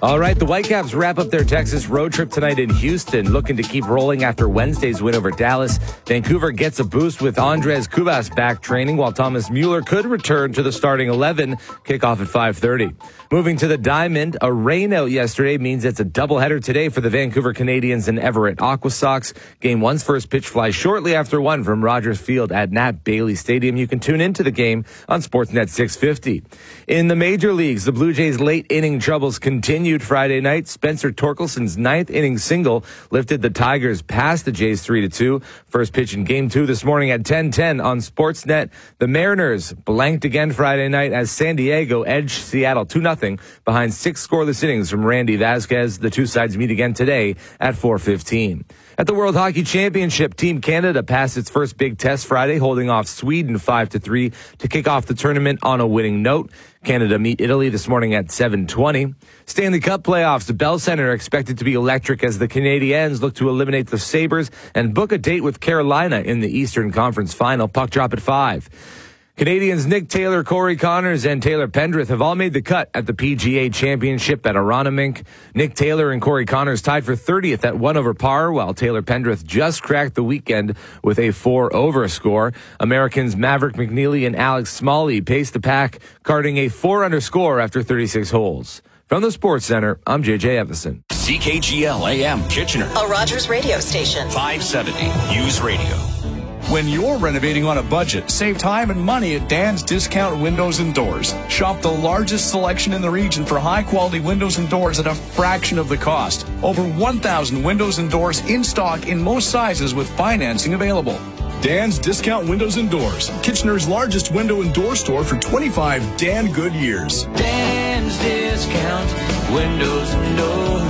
All right, the Whitecaps wrap up their Texas road trip tonight in Houston, looking to keep rolling after Wednesday's win over Dallas. Vancouver gets a boost with Andres Cubas back training, while Thomas Mueller could return to the starting 11, kickoff at 5:30. Moving to the Diamond, a rain out yesterday means it's a doubleheader today for the Vancouver Canadians and Everett Aqua Sox. Game 1's first pitch flies shortly after 1 from Rogers Field at Nat Bailey Stadium. You can tune into the game on Sportsnet 650. In the major leagues, the Blue Jays' late inning troubles continued Friday night. Spencer Torkelson's 9th inning single lifted the Tigers past the Jays 3-2. First pitch in Game 2 this morning at 10:10 on Sportsnet. The Mariners blanked again Friday night as San Diego edged Seattle 2-0 behind 6 scoreless innings from Randy Vasquez. The two sides meet again today at 4:15. At the World Hockey Championship, Team Canada passed its first big test Friday, holding off Sweden 5-3 to kick off the tournament on a winning note. Canada meet Italy this morning at 7:20. Stanley Cup playoffs, the Bell Center are expected to be electric as the Canadiens look to eliminate the Sabres and book a date with Carolina in the Eastern Conference Final. Puck drop at 5. Canadians Nick Taylor, Corey Connors, and Taylor Pendrith have all made the cut at the PGA Championship at Aronimink. Nick Taylor and Corey Connors tied for 30th at 1 over par, while Taylor Pendrith just cracked the weekend with a 4 over score. Americans Maverick McNeely and Alex Smalley paced the pack, carding a 4 under score after 36 holes. From the Sports Center, I'm JJ Evison. CKGL AM Kitchener, a Rogers radio station. 570 News Radio. When you're renovating on a budget, save time and money at Dan's Discount Windows and Doors. Shop the largest selection in the region for high-quality windows and doors at a fraction of the cost. Over 1,000 windows and doors in stock in most sizes with financing available. Dan's Discount Windows and Doors, Kitchener's largest window and door store for 25 Dan good years. Dan's Discount Windows and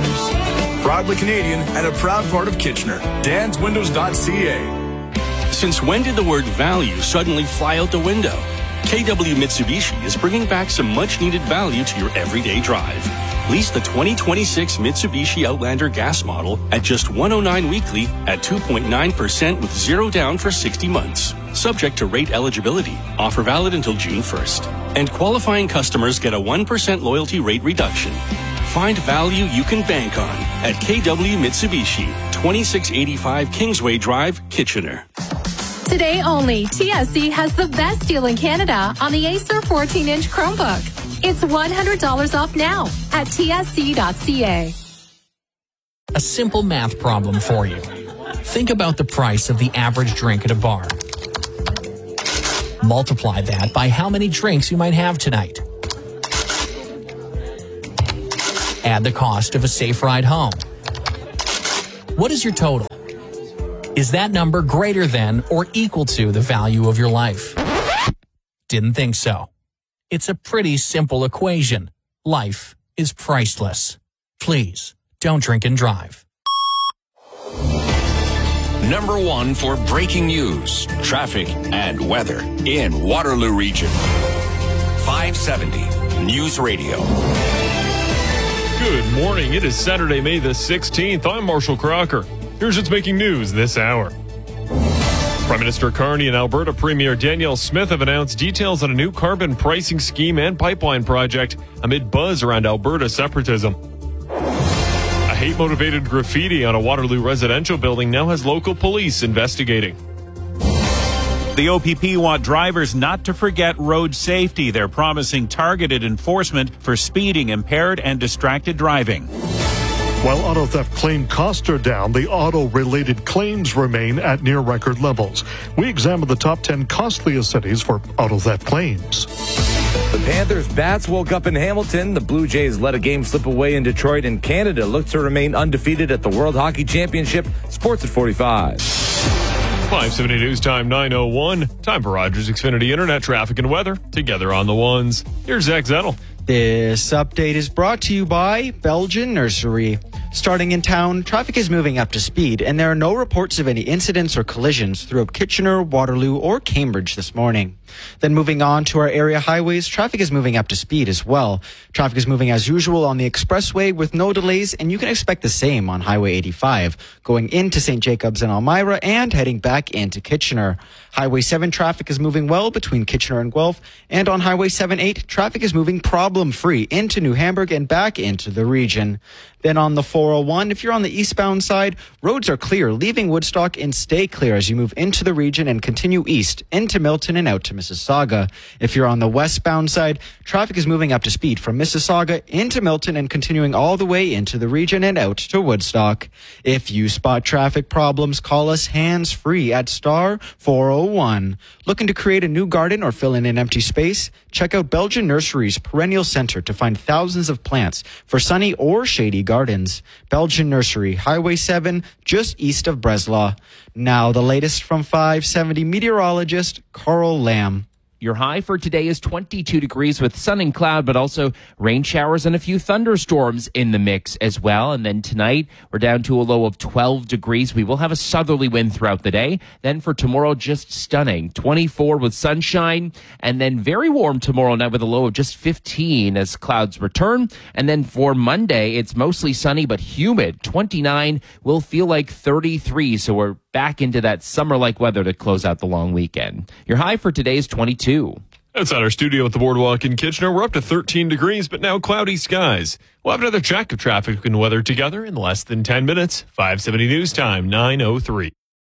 Doors. Proudly Canadian and a proud part of Kitchener. DansWindows.ca. Since when did the word value suddenly fly out the window? KW Mitsubishi is bringing back some much-needed value to your everyday drive. Lease the 2026 Mitsubishi Outlander gas model at just $109 weekly at 2.9% with 0 down for 60 months. Subject to rate eligibility. Offer valid until June 1st. And qualifying customers get a 1% loyalty rate reduction. Find value you can bank on at KW Mitsubishi, 2685 Kingsway Drive, Kitchener. Today only, TSC has the best deal in Canada on the Acer 14-inch Chromebook. It's $100 off now at tsc.ca. A simple math problem for you. Think about the price of the average drink at a bar. Multiply that by how many drinks you might have tonight. Add the cost of a safe ride home. What is your total? Is that number greater than or equal to the value of your life? Didn't think so. It's a pretty simple equation. Life is priceless. Please, don't drink and drive. Number 1 for breaking news, traffic, and weather in Waterloo Region. 570 News Radio. Good morning. It is Saturday, May the 16th. I'm Marshall Crocker. Here's what's making news this hour. Prime Minister Carney and Alberta Premier Danielle Smith have announced details on a new carbon pricing scheme and pipeline project amid buzz around Alberta separatism. A hate-motivated graffiti on a Waterloo residential building now has local police investigating. The OPP want drivers not to forget road safety. They're promising targeted enforcement for speeding, impaired, and distracted driving. While auto theft claim costs are down, the auto-related claims remain at near-record levels. We examined the top 10 costliest cities for auto theft claims. The Panthers' bats woke up in Hamilton. The Blue Jays let a game slip away in Detroit, and Canada looked to remain undefeated at the World Hockey Championship. Sports at 45. 570 News Time 9:01. Time for Rogers Xfinity Internet traffic and weather. Together on the ones. Here's Zach Zettel. This update is brought to you by Belgian Nursery. Starting in town, traffic is moving up to speed, and there are no reports of any incidents or collisions throughout Kitchener, Waterloo, or Cambridge this morning. Then moving on to our area highways, traffic is moving up to speed as well. Traffic is moving as usual on the expressway with no delays, and you can expect the same on Highway 85, going into St. Jacobs and Elmira and heading back into Kitchener. Highway 7 traffic is moving well between Kitchener and Guelph, and on Highway 78, traffic is moving problem problem-free into New Hamburg and back into the region. Then on the 401, if you're on the eastbound side, roads are clear, leaving Woodstock and stay clear as you move into the region and continue east into Milton and out to Mississauga. If you're on the westbound side, traffic is moving up to speed from Mississauga into Milton and continuing all the way into the region and out to Woodstock. If you spot traffic problems, call us hands-free at star 401. Looking to create a new garden or fill in an empty space? Check out Belgian Nursery's Perennial Center to find thousands of plants for sunny or shady gardens. Belgian Nursery, Highway 7, just east of Breslau. Now the latest from 570 meteorologist Carl Lamb. Your high for today is 22 degrees with sun and cloud, but also rain showers and a few thunderstorms in the mix as well. And then tonight, we're down to a low of 12 degrees. We will have a southerly wind throughout the day. Then for tomorrow, just stunning. 24 with sunshine, and then very warm tomorrow night with a low of just 15 as clouds return. And then for Monday, it's mostly sunny but humid. 29 will feel like 33, so we're back into that summer-like weather to close out the long weekend. Your high for today is 22. Outside our studio at the Boardwalk in Kitchener, we're up to 13 degrees, but now cloudy skies. We'll have another check of traffic and weather together in less than 10 minutes. 570 News Time, 9:03.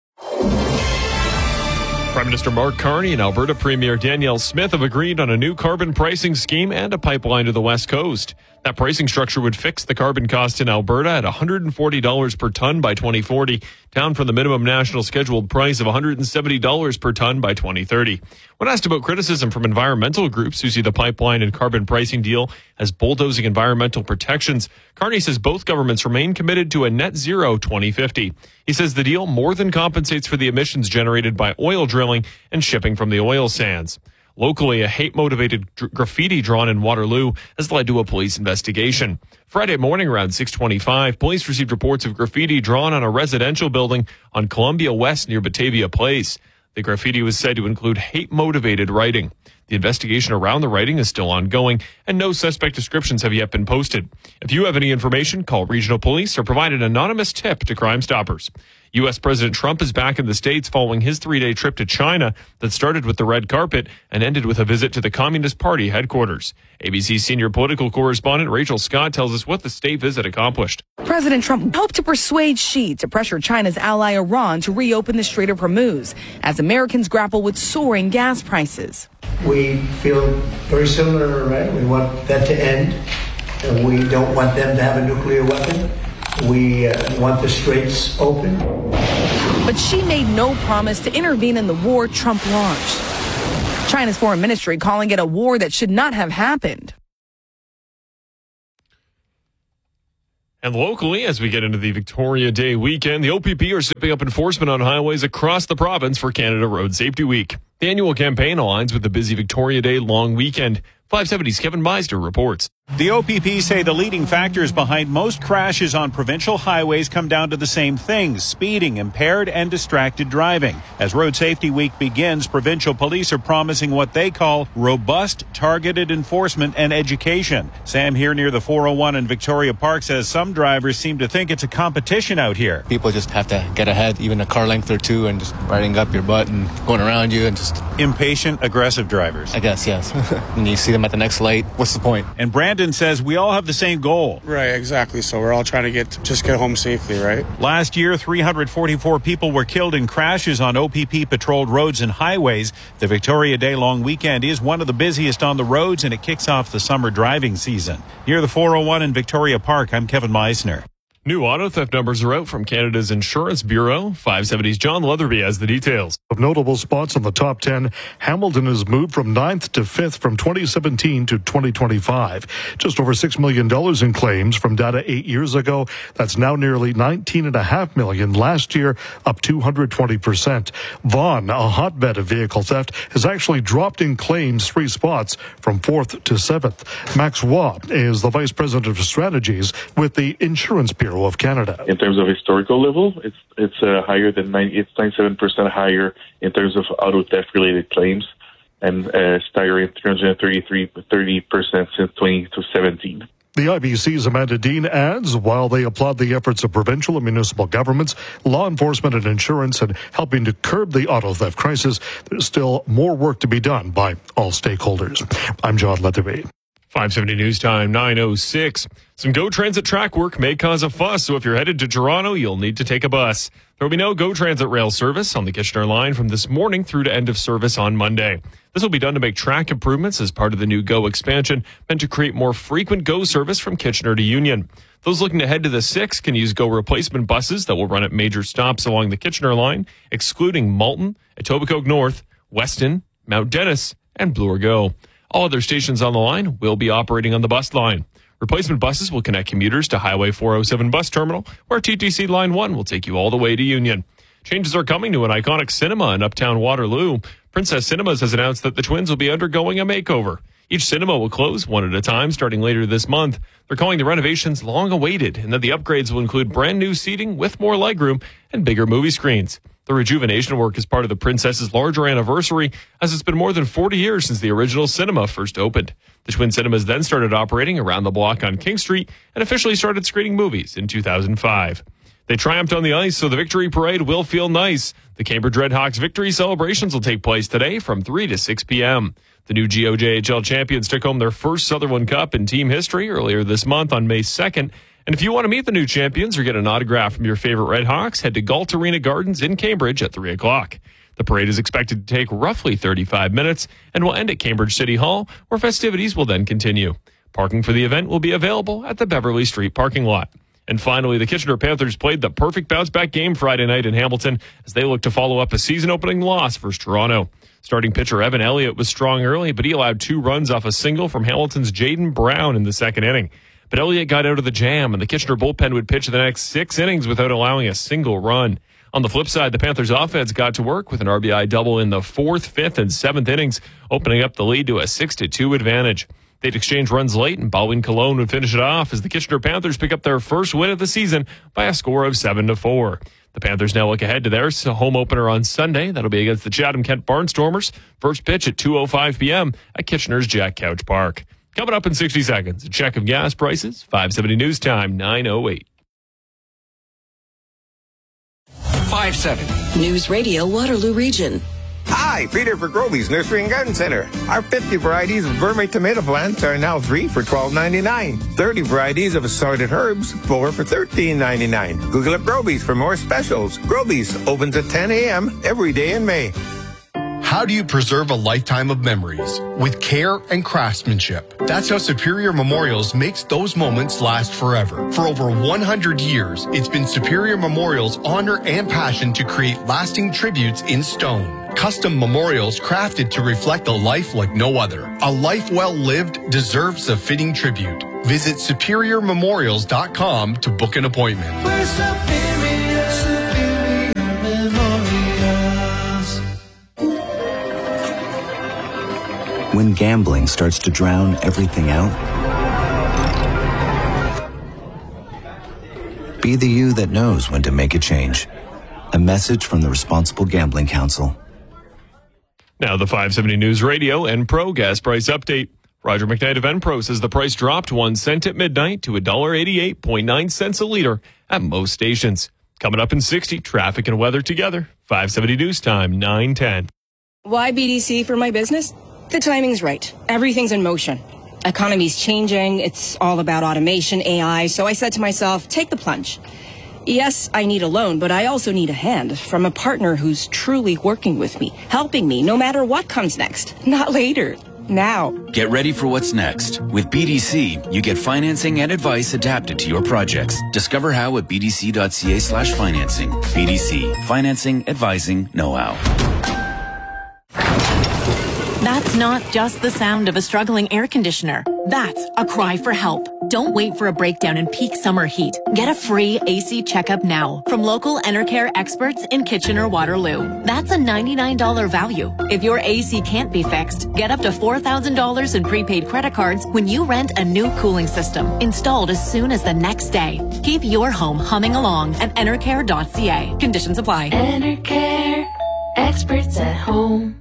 Prime Minister Mark Carney and Alberta Premier Danielle Smith have agreed on a new carbon pricing scheme and a pipeline to the West Coast. That pricing structure would fix the carbon cost in Alberta at $140 per ton by 2040, down from the minimum national scheduled price of $170 per ton by 2030. When asked about criticism from environmental groups who see the pipeline and carbon pricing deal as bulldozing environmental protections, Carney says both governments remain committed to a net zero 2050. He says the deal more than compensates for the emissions generated by oil drilling and shipping from the oil sands. Locally, a hate-motivated graffiti drawn in Waterloo has led to a police investigation. Friday morning around 6:25, police received reports of graffiti drawn on a residential building on Columbia West near Batavia Place. The graffiti was said to include hate-motivated writing. The investigation around the writing is still ongoing, and no suspect descriptions have yet been posted. If you have any information, call regional police or provide an anonymous tip to Crime Stoppers. U.S. President Trump is back in the States following his 3-day trip to China that started with the red carpet and ended with a visit to the Communist Party headquarters. ABC senior political correspondent Rachel Scott tells us what the state visit accomplished. President Trump hoped to persuade Xi to pressure China's ally Iran to reopen the Strait of Hormuz as Americans grapple with soaring gas prices. We feel very similar, right? We want that to end. We don't want them to have a nuclear weapon. We want the straits open. But Xi made no promise to intervene in the war Trump launched. China's foreign ministry calling it a war that should not have happened. And locally, as we get into the Victoria Day weekend, the OPP are stepping up enforcement on highways across the province for Canada Road Safety Week. The annual campaign aligns with the busy Victoria Day long weekend. 570's Kevin Meisner reports. The OPP say the leading factors behind most crashes on provincial highways come down to the same things: speeding, impaired and distracted driving. As Road Safety Week begins, provincial police are promising what they call robust, targeted enforcement and education. Sam here near the 401 in Victoria Park says some drivers seem to think it's a competition out here. People just have to get ahead, even a car length or two, and just riding up your butt and going around you and just... Impatient, aggressive drivers. I guess, yes. When you see them at the next light, what's the point? And Brandon says we all have the same goal. Right, exactly. So we're all trying to get home safely, right? Last year, 344 people were killed in crashes on OPP patrolled roads and highways. The Victoria Day long weekend is one of the busiest on the roads, and it kicks off the summer driving season. Near the 401 in Victoria Park, I'm Kevin Meisner. New auto theft numbers are out from Canada's Insurance Bureau. 570's John Leatherby has the details. Of notable spots in the top 10, Hamilton has moved from 9th to 5th from 2017 to 2025. Just over $6 million in claims from data 8 years ago. That's now nearly $19.5 million last year, up 220%. Vaughan, a hotbed of vehicle theft, has actually dropped in claims 3 spots from 4th to 7th. Max Waugh is the Vice President of Strategies with the Insurance Bureau of Canada. In terms of historical level, it's higher than 97% higher in terms of auto theft related claims, and staggering 30% since 2017. The IBC's Amanda Dean adds, while they applaud the efforts of provincial and municipal governments, law enforcement and insurance in helping to curb the auto theft crisis, there's still more work to be done by all stakeholders. I'm John Leatherby. 570 News Time, 9:06. Some GO Transit track work may cause a fuss, so if you're headed to Toronto, you'll need to take a bus. There will be no GO Transit rail service on the Kitchener line from this morning through to end of service on Monday. This will be done to make track improvements as part of the new GO expansion, meant to create more frequent GO service from Kitchener to Union. Those looking to head to the 6 can use GO replacement buses that will run at major stops along the Kitchener line, excluding Malton, Etobicoke North, Weston, Mount Dennis, and Bloor GO. All other stations on the line will be operating on the bus line. Replacement buses will connect commuters to Highway 407 bus terminal, where TTC Line 1 will take you all the way to Union. Changes are coming to an iconic cinema in Uptown Waterloo. Princess Cinemas has announced that the Twins will be undergoing a makeover. Each cinema will close one at a time starting later this month. They're calling the renovations long awaited, and that the upgrades will include brand new seating with more legroom and bigger movie screens. The rejuvenation work is part of the Princess's larger anniversary, as it's been more than 40 years since the original cinema first opened. The Twin Cinemas then started operating around the block on King Street and officially started screening movies in 2005. They triumphed on the ice, so the victory parade will feel nice. The Cambridge Redhawks victory celebrations will take place today from 3 to 6 p.m. The new GOJHL champions took home their first Sutherland Cup in team history earlier this month on May 2nd. And if you want to meet the new champions or get an autograph from your favorite Redhawks, head to Galt Arena Gardens in Cambridge at 3 o'clock. The parade is expected to take roughly 35 minutes and will end at Cambridge City Hall, where festivities will then continue. Parking for the event will be available at the Beverly Street parking lot. And finally, the Kitchener Panthers played the perfect bounce-back game Friday night in Hamilton as they look to follow up a season-opening loss versus Toronto. Starting pitcher Evan Elliott was strong early, but he allowed 2 runs off a single from Hamilton's Jaden Brown in the second inning. But Elliott got out of the jam, and the Kitchener bullpen would pitch the next 6 innings without allowing a single run. On the flip side, the Panthers offense got to work with an RBI double in the 4th, 5th, and 7th innings, opening up the lead to a 6-2 advantage. They'd exchange runs late, and Baldwin Cologne would finish it off as the Kitchener Panthers pick up their first win of the season by a score of 7-4. The Panthers now look ahead to their home opener on Sunday. That'll be against the Chatham-Kent Barnstormers. First pitch at 2:05 p.m. at Kitchener's Jack Couch Park. Coming up in 60 seconds, a check of gas prices, 570 News Time, 9:08. 570 News Radio Waterloo Region. Hi, Peter for Groby's Nursery and Garden Center. Our 50 varieties of gourmet tomato plants are now 3 for $12.99. 30 varieties of assorted herbs, 4 for $13.99. Google up Groby's for more specials. Groby's opens at 10 a.m. every day in May. How do you preserve a lifetime of memories? With care and craftsmanship. That's how Superior Memorials makes those moments last forever. For over 100 years, it's been Superior Memorials' honor and passion to create lasting tributes in stone. Custom memorials crafted to reflect a life like no other. A life well lived deserves a fitting tribute. Visit SuperiorMemorials.com to book an appointment. We're Superior, Superior Memorials. When gambling starts to drown everything out, be the you that knows when to make a change. A message from the Responsible Gambling Council. Now the 570 News Radio and Pro gas price update. Roger McKnight of Enpro says the price dropped 1 cent at midnight to $1.88.9 a liter at most stations. Coming up in 60, traffic and weather together. 570 News Time, 9:10. Why BDC for my business? The timing's right. Everything's in motion. Economy's changing. It's all about automation, AI. So I said to myself, take the plunge. Yes, I need a loan, but I also need a hand from a partner who's truly working with me, helping me no matter what comes next. Not later. Now. Get ready for what's next. With BDC, you get financing and advice adapted to your projects. Discover how at bdc.ca/financing. BDC. Financing, advising, know-how. That's not just the sound of a struggling air conditioner. That's a cry for help. Don't wait for a breakdown in peak summer heat. Get a free AC checkup now from local Enercare experts in Kitchener-Waterloo. That's a $99 value. If your AC can't be fixed, get up to $4,000 in prepaid credit cards when you rent a new cooling system, installed as soon as the next day. Keep your home humming along at enercare.ca. Conditions apply. Enercare, experts at home.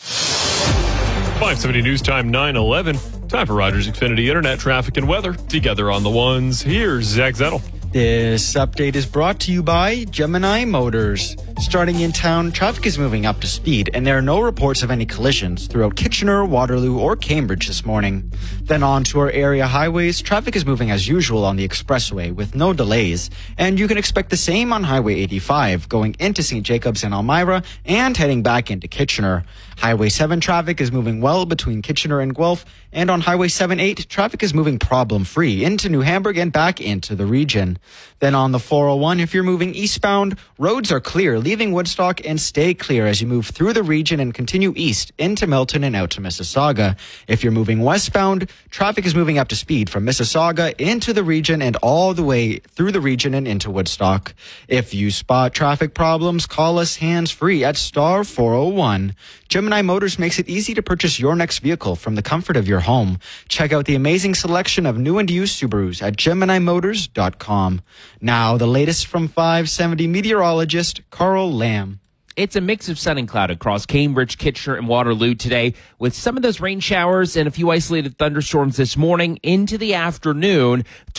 570 News Time, 9:11. Time for Rogers Xfinity Internet traffic and weather. Together on the ones, here's Zach Zettel. This update is brought to you by Gemini Motors. Starting in town, traffic is moving up to speed, and there are no reports of any collisions throughout Kitchener, Waterloo, or Cambridge this morning. Then on to our area highways, traffic is moving as usual on the expressway with no delays, and you can expect the same on Highway 85 going into St. Jacobs and Elmira and heading back into Kitchener. Highway 7 traffic is moving well between Kitchener and Guelph, and on Highway 78, traffic is moving problem-free into New Hamburg and back into the region. Then on the 401, if you're moving eastbound, roads are clear, leaving Woodstock, and stay clear as you move through the region and continue east into Milton and out to Mississauga. If you're moving westbound, traffic is moving up to speed from Mississauga into the region and all the way through the region and into Woodstock. If you spot traffic problems, call us hands-free at star 401. Gemini Motors makes it easy to purchase your next vehicle from the comfort of your home. Check out the amazing selection of new and used Subarus at GeminiMotors.com. Now, the latest from 570 meteorologist Carl Lamb. It's a mix of sun and cloud across Cambridge, Kitchener, and Waterloo today, with some of those rain showers and a few isolated thunderstorms this morning into the afternoon.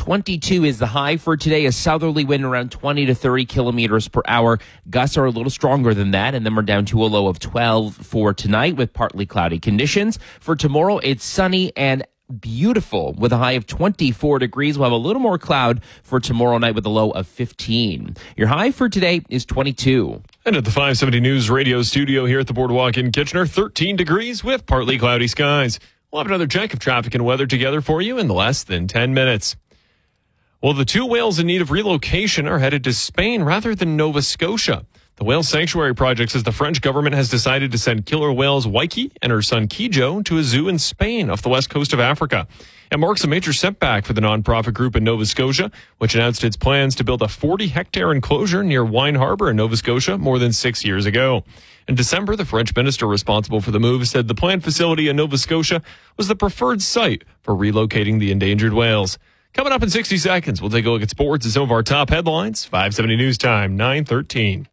22 is the high for today, a southerly wind around 20 to 30 kilometers per hour. Gusts are a little stronger than that, and then we're down to a low of 12 for tonight with partly cloudy conditions. For tomorrow, it's sunny and beautiful with a high of 24 degrees. We'll have a little more cloud for tomorrow night with a low of 15. Your high for today is 22. And at the 570 News Radio studio here at the Boardwalk in Kitchener, 13 degrees with partly cloudy skies. We'll have another check of traffic and weather together for you in less than 10 minutes. Well, the two whales in need of relocation are headed to Spain rather than Nova Scotia. The Whale Sanctuary Project says the French government has decided to send killer whales Waiki and her son Kijo to a zoo in Spain off the west coast of Africa. It marks a major setback for the nonprofit group in Nova Scotia, which announced its plans to build a 40-hectare enclosure near Wine Harbor in Nova Scotia more than 6 years ago. In December, the French minister responsible for the move said the planned facility in Nova Scotia was the preferred site for relocating the endangered whales. Coming up in 60 seconds, we'll take a look at sports and some of our top headlines. 570 News Time, 9:13.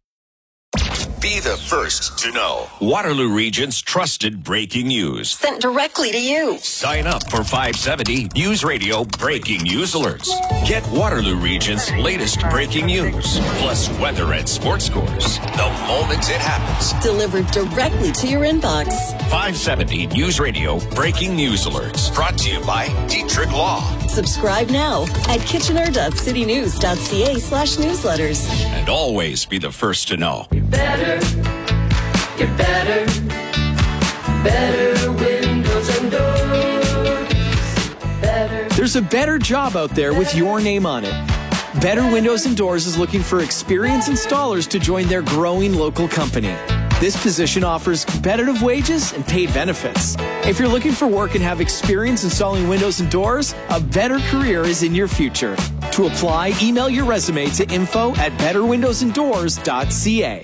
Be the first to know. Waterloo Region's trusted breaking news. Sent directly to you. Sign up for 570 News Radio Breaking News Alerts. Get Waterloo Region's latest breaking news, plus weather and sports scores, the moment it happens. Delivered directly to your inbox. 570 News Radio Breaking News Alerts. Brought to you by Dietrich Law. Subscribe now at kitchener.citynews.ca/newsletters. And always be the first to know. Better, get better, better windows and doors. Better. There's a better job out there with your name on it. Better Windows and Doors is looking for experienced installers to join their growing local company. This position offers competitive wages and paid benefits. If you're looking for work and have experience installing windows and doors, a better career is in your future. To apply, email your resume to info@betterwindowsanddoors.ca.